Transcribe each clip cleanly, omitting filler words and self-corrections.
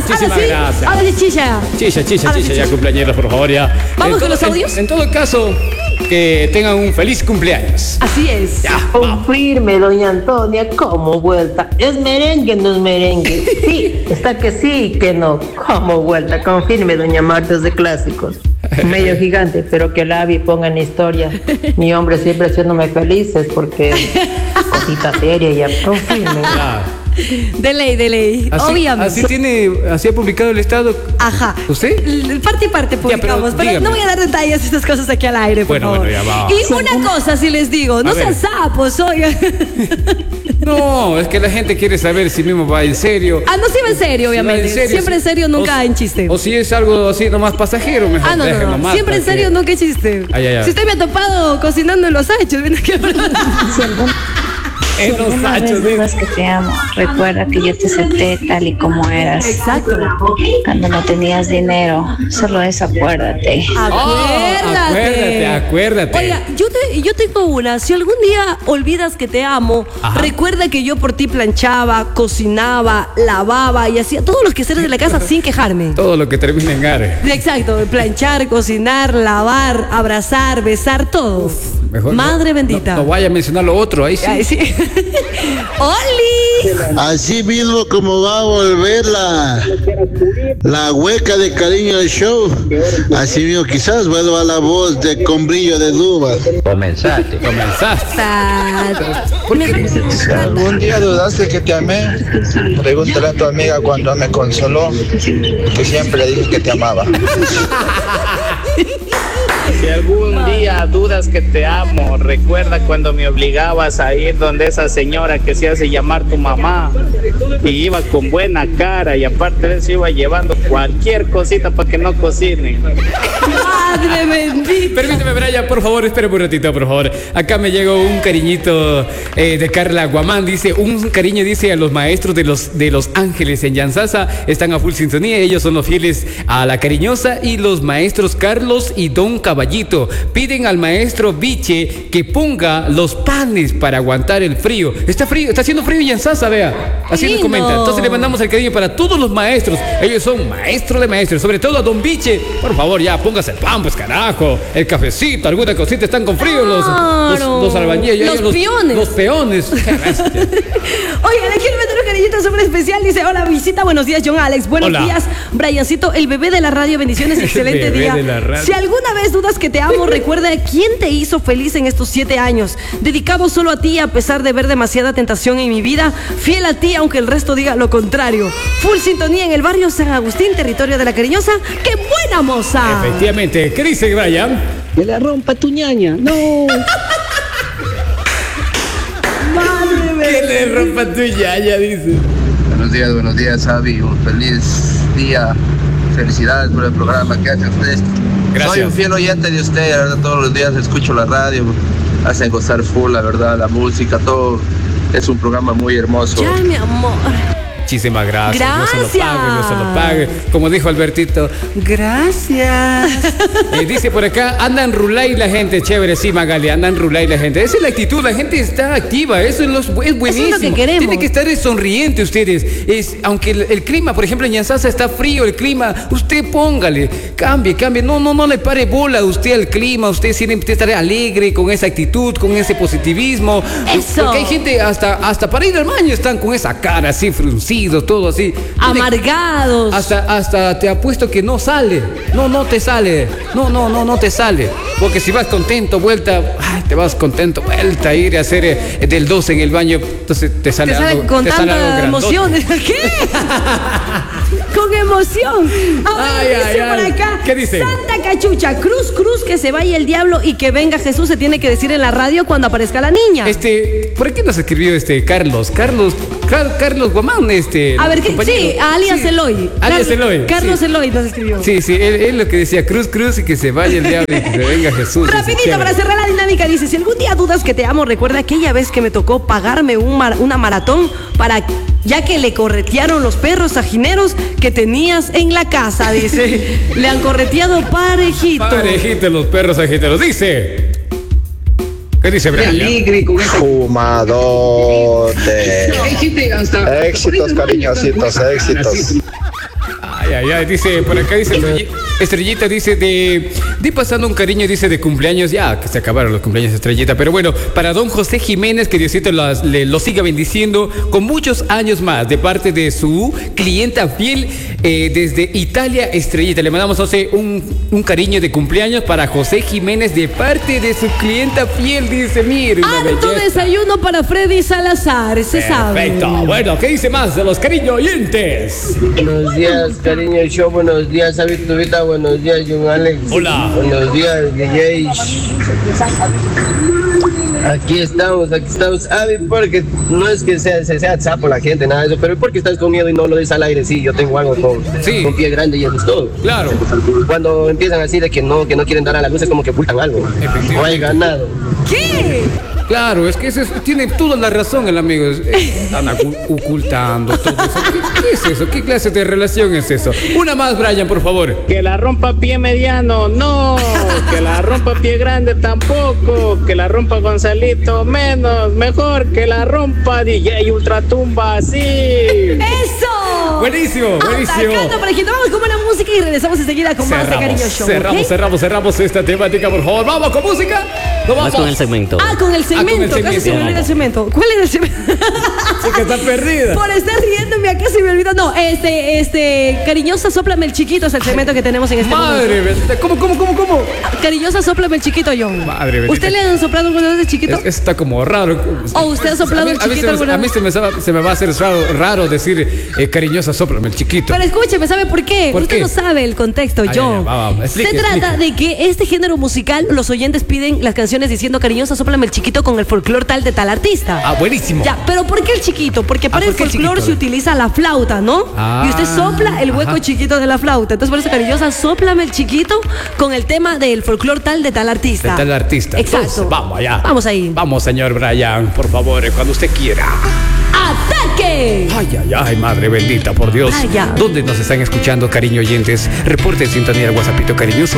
Muchísimas gracias. Ahora sí, chicha. Chicha, ya cumpleaños, por favor, ya. ¿Vamos con los audios? En todo caso, que tengan un feliz cumpleaños. Así es. Ya, vamos. Confirme, doña Antonia, como vuelta. ¿Es merengue no es merengue? Sí, está que sí, que no. Como vuelta. Confirme, doña Marta, es de clásicos. Medio gigante, pero que la Avi ponga en historia. Mi hombre siempre haciéndome felices porque cosita seria ya. Confirme. Ya. De ley. Obviamente. Así ha publicado el Estado. Ajá. ¿Usted? Parte y parte publicamos, pero pero dígame. no voy a dar detalles de estas cosas aquí al aire, por Bueno, favor. ya va. Y una cosa sí les digo, no A ver. sean sapos, oigan. No, es que la gente quiere saber si mismo va en serio. No, sí va en serio, Si va obviamente. en serio, Siempre en serio, nunca o- en chiste. O si es algo así nomás pasajero, mejor No. déjenlo más. Siempre en para serio, que- nunca en chiste. Ay. Si usted me ha topado cocinando en los hachos, ven aquí a hablar. En los Una hachos, vez dudas que te amo, recuerda que yo te acepté tal y como eras. Exacto. Cuando no tenías dinero, solo eso acuérdate. Acuérdate. Oiga, yo tengo una. Si algún día olvidas que te amo, Ajá. recuerda que yo por ti planchaba, cocinaba, lavaba y hacía todos los quehaceres de la casa sin quejarme. Todo lo que termina en are. Exacto, planchar, cocinar, lavar, abrazar, besar, todo. Mejor Madre no- bendita. No vaya a mencionar lo otro, ahí sí. Ay, sí. ¡Oli! Así mismo como va a volver la hueca de cariño al show, así mismo quizás vuelva la voz de con brillo de dubas. Comenzaste. ¿Algún día dudaste que te amé? Pregúntale a tu amiga cuando me consoló, que siempre le dije que te amaba. Si algún día dudas que te amo, recuerda cuando me obligabas a ir donde esa señora que se hace llamar tu mamá y iba con buena cara y aparte de eso iba llevando cualquier cosita para que no cocinen. ¡Madre bendita! Permíteme, Brian, por favor, espérame un ratito, por favor. Acá me llegó un cariñito de Carla Guamán. Dice, un cariño, dice, a los maestros de los Ángeles en Yansasa. Están a full sintonía. Ellos son los fieles a la cariñosa. Y los maestros Carlos y Don Caballito piden al maestro Biche que ponga los panes para aguantar el frío. Está haciendo frío en Yansasa, vea. Así nos Lindo. comenta. Entonces le mandamos el cariño para todos los maestros. Ellos son maestros de maestros. Sobre todo a Don Biche. Por favor, ya póngase el pan, pues carajo. El cafecito, alguna cosita. Están con frío los albañiles. Los peones. Los peones. Oiga, le quiero meter un cariñito súper especial. Dice, hola, visita, buenos días, John Alex. Buenos Hola. días, Briancito, el bebé de la radio. Bendiciones, excelente Bebé día. de la radio. Si alguna vez dudas que te amo, recuerda quién te hizo feliz en estos 7 años. Dedicado solo a ti, a pesar de ver demasiada tentación en mi vida. Fiel a ti, aunque el resto diga lo contrario. Full sintonía en el barrio San Agustín, territorio de la Cariñosa. ¡Qué buena moza! Efectivamente. ¿Qué dice Brian? Que la rompa tu ñaña. No. Que le rompa tu yaya, dice. Buenos días, Avi. Un feliz día. Felicidades por el programa que hace usted. Gracias. Soy un fiel oyente de usted, la verdad, todos los días escucho la radio, hacen gozar full, la verdad, la música, todo. Es un programa muy hermoso. Ya, mi amor. Muchísimas gracias. Gracias. No se lo pague. Como dijo Albertito, gracias. Dice por acá, andan rulay la gente, chévere, sí, Magali, andan rulay la gente. Esa es la actitud, la gente está activa, eso es buenísimo. Eso es lo que queremos. Tienen que estar sonrientes ustedes. Aunque el clima, por ejemplo, en Yansasa está frío el clima, usted póngale, cambie. No le pare bola usted al clima, usted tiene que estar alegre con esa actitud, con ese positivismo. Eso. Porque hay gente hasta para ir al baño están con esa cara así fruncida. Todo así. Amargados. Hasta te apuesto que no sale. No te sale. No te sale. Porque si vas contento, te vas contento, vuelta a ir a hacer del 2 en el baño. Entonces te sale Te sale algo. con te sale algo tanta grandote. emoción. ¿Qué? Con emoción. Ahora dice por acá. ¿Qué dice? Santa Cachucha, cruz, que se vaya el diablo y que venga Jesús, se tiene que decir en la radio cuando aparezca la niña. ¿Por qué nos escribió Carlos Guamán, A ver, compañero? sí, alias Sí. Eloy. Alias Eloy. Carlos sí. Eloy nos escribió. Sí, él lo que decía, cruz y que se vaya el diablo y que se venga Jesús. Rapidito Chévere. para cerrar la dinámica, dice, si algún día dudas que te amo, recuerda aquella vez que me tocó pagarme una maratón ya que le corretearon los perros ajineros que tenías en la casa, dice. Le han correteado parejito. Parejito los perros agiteros. Dice. ¿Qué dice Brian? Fumadote. Éxitos, cariñositos, éxitos. Ay, dice, por acá dice Estrellita, dice de pasando un cariño, dice de cumpleaños, ya que se acabaron los cumpleaños, Estrellita, pero bueno, para don José Jiménez, que Diosito lo siga bendiciendo con muchos años más, de parte de su clienta fiel desde Italia, Estrellita. Le mandamos, José, un cariño de cumpleaños para José Jiménez de parte de su clienta fiel, dice, mire, una Harto belleza. desayuno para Freddy Salazar, se sabe. Perfecto, bueno, ¿qué dice más de los cariño oyentes? Buenos días, cariño show. Buenos días, Sabito Vita. Buenos días, John Alex. Hola. Buenos días, DJ. Aquí estamos. Avi, porque no es que sea sapo la gente, nada de eso, pero porque estás con miedo y no lo dices al aire. Sí, yo tengo algo con pie grande y eso es todo. Claro. Cuando empiezan así de que no quieren dar a la luz, es como que ocultan algo. O hay ganado. ¿Qué? Claro, es que tiene toda la razón el amigo. Están ocultando todo eso. ¿Qué es eso? ¿Qué clase de relación es eso? Una más, Brian, por favor. Que la rompa pie mediano, no. Que la rompa pie grande tampoco. Que la rompa Gonzalito, menos. Mejor que la rompa DJ Ultratumba, sí. ¡Eso! Buenísimo. Atacando para que vamos con buena música y regresamos enseguida con más de Cariño Show. Cerramos esta temática, por favor. Vamos con música. Vas con el segmento. Con el segmento. Casi se me olvida el segmento. ¿Cuál era el segmento? Sí, que está perdida. Por estar riéndome acá se me olvida. No, cariñosa, sóplame el chiquito es el segmento que tenemos en este Madre momento. bendita. ¿Cómo? Cariñosa, sóplame el chiquito, John. Madre bendita. ¿Usted le han soplado alguna vez de chiquito? Está como raro. ¿O usted ha soplado el chiquito alguna vez? A mí se me va a hacer raro decir cariñosa, sóplame el chiquito. Pero escúcheme, ¿sabe por qué? Usted no sabe el contexto, John. Se trata de que este género musical, los oyentes piden las canciones diciendo cariñosa, sóplame el chiquito con el folclore tal de tal artista. Buenísimo. Ya, pero ¿por qué el chiquito? Porque para el folclore se utiliza la flauta, ¿no? Y usted sopla el hueco chiquito de la flauta. Entonces por eso cariñosa, sóplame el chiquito con el tema del folclore tal de tal artista. De tal artista. Exacto. Entonces, vamos allá. Vamos ahí. Vamos, señor Brian, por favor, cuando usted quiera. ¡Ataque! Ay, madre bendita, por Dios. Vaya. ¿Dónde nos están escuchando, cariño oyentes? Reporte en sintonía al WhatsAppito cariñoso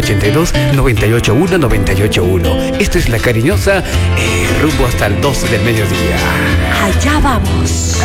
0982-981-981. Esto es La Cariñosa, rumbo hasta el 12 del mediodía. Allá vamos.